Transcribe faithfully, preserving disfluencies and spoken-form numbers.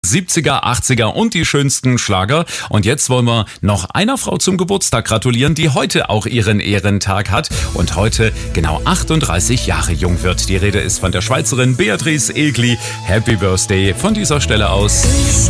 siebziger, achtziger und die schönsten Schlager. Und jetzt wollen wir noch einer Frau zum Geburtstag gratulieren, die heute auch ihren Ehrentag hat und heute genau achtunddreißig Jahre jung wird. Die Rede ist von der Schweizerin Beatrice Egli. Happy Birthday von dieser Stelle aus.